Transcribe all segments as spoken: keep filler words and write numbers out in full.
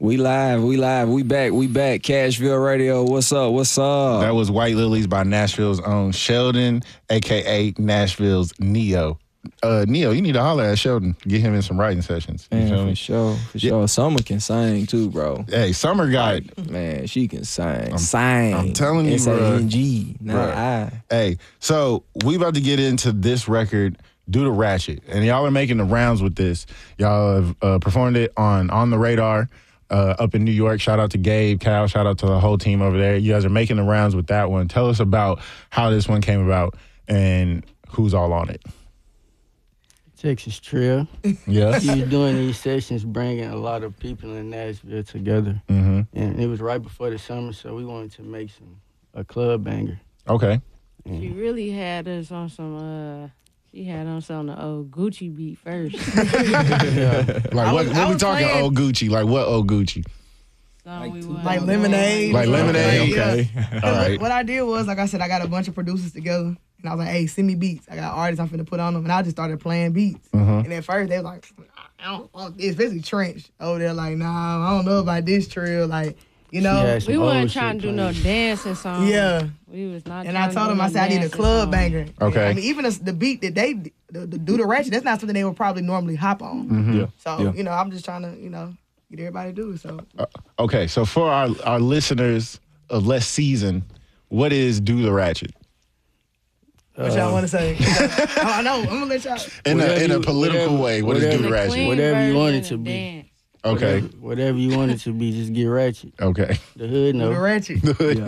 We live, we live, we back, we back. Cashville Radio, what's up, what's up? That was White Lilies by Nashville's own Sheldon, a k a. Nashville's Neo. Uh, Neo, you need to holler at Sheldon. Get him in some writing sessions. You Man, feel for me? sure, for Yeah. sure. Summer can sing too, bro. Hey, Summer got it. Man, she can sing. I'm- sing. I'm telling you, S A N G, bruh. not Bruh. I. Hey, so we about to get into this record, Do the Ratchet. And y'all are making the rounds with this. Y'all have uh, performed it on On the Radar uh, up in New York. Shout out to Gabe, Cal. Shout out to the whole team over there. You guys are making the rounds with that one. Tell us about how this one came about and who's all on it. Texas Trill. Yes. He was doing these sessions, bringing a lot of people in Nashville together. Mm-hmm. And it was right before the summer, so we wanted to make some a club banger. Okay. And She really had us on some, uh, she had us on the old Gucci beat first. yeah, Like, I what, was- what I we was talking playing- old Gucci? Like, what old Gucci? Song we wanted Like to Lemonade. Like Lemonade? Yeah. Okay. All right. What I did was, like I said, I got a bunch of producers together, and I was like, "Hey, send me beats. I got artists I'm finna put on them," and I just started playing beats. Mhm. And at first they were like, "I don't want this," especially Trench over there. Like, "Nah, I don't know about this Trill." Like, you know. had some We old weren't shit trying to do playing. no dancing song. Yeah. We was not And I trying told to them, do I no said, I need a dancing club song. banger. Okay. I mean, even the, the beat that they, the, the Do the Ratchet, that's not something they would probably normally hop on. Mm-hmm. Yeah. So, Yeah. you know, I'm just trying to, you know, get everybody to do it. So, Okay, so for our, our listeners of less seasoned, what is Do the Ratchet? what y'all want to say? I know. I'm going to let y'all. In a, Whatever in a you- political whatever- way, what is Do whatever- the The Ratchet? clean Whatever you want it version to of be. dance. Okay, Whatever, whatever you want it to be, just get ratchet. okay. The hood Do the know. Ratchet.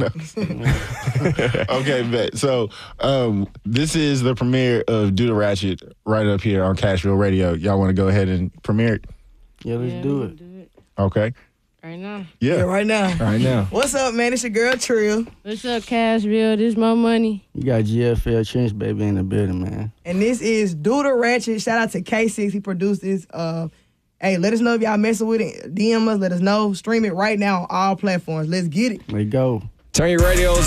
Yeah. Okay, bet. So um, this is the premiere of Do the Ratchet right up here on Cashville Radio. Y'all want to go ahead and premiere it? Yeah, let's Yeah, do we it. can do it Okay. right now. Yeah, Yeah. right now. Right now. What's up, man? It's your girl, Trill. What's up, Cashville? This my money. You got G F L Trench Baby in the building, man. And this is Do the Ratchet. Shout out to K six. He produced this. Uh, hey, let us know if y'all messing with it. D M us. Let us know. Stream it right now on all platforms. Let's get it. Let go. Turn your radios